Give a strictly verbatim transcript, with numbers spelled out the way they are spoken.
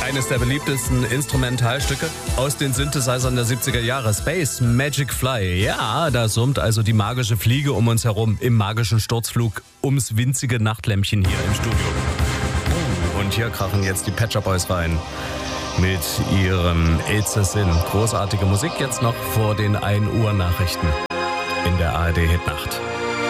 Eines der beliebtesten Instrumentalstücke aus den Synthesizern der siebziger Jahre. Space Magic Fly. Ja, da summt also die magische Fliege um uns herum im magischen Sturzflug ums winzige Nachtlämpchen hier im Studio. Und hier krachen jetzt die Pet Shop Boys rein mit ihrem It's a Sin. Großartige Musik jetzt noch vor den ein Uhr Nachrichten in der A R D Hitnacht.